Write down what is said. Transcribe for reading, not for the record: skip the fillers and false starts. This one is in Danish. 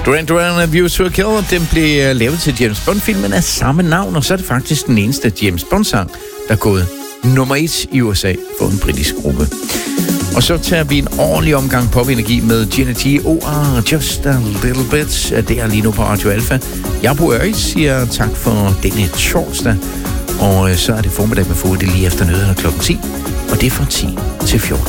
Duran Duran og View to a Kill, den blev lavet til James Bond-filmen af samme navn, og så er det faktisk den eneste James Bond-sang, der er gået nummer 1 i USA for en britisk gruppe. Og så tager vi en ordentlig omgang pop-energi med Gina G. O.R. Just a Little Bit. Det er lige nu på Radio Alpha. Jeg på Øres siger tak for denne torsdag, og så er det formiddag med Fode lige efter nyhederne klokken 10, og det er fra 10 til 14.